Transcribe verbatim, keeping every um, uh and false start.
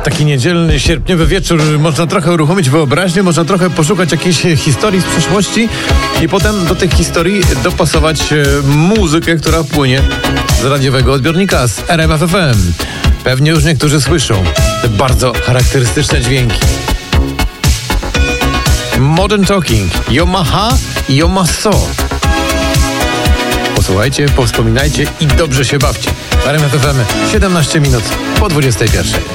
Taki niedzielny, sierpniowy wieczór, można trochę uruchomić wyobraźnię, można trochę poszukać jakiejś historii z przeszłości i potem do tych historii dopasować muzykę, która płynie z radiowego odbiornika, z R M F F M. Pewnie już niektórzy słyszą te bardzo charakterystyczne dźwięki. Modern Talking, Yomaha i Yomaso. Posłuchajcie, powspominajcie i dobrze się bawcie. R M F F M, siedemnaście minut po dwudziestej pierwszej.